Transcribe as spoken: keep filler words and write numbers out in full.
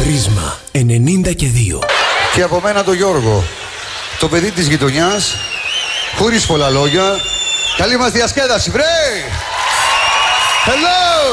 Ρίσμα ενενήντα και δύο. Και από μένα το Γιώργο, το παιδί της γειτονιάς, χωρίς πολλά λόγια. Καλή μας διασκέδαση, βρε! Hello!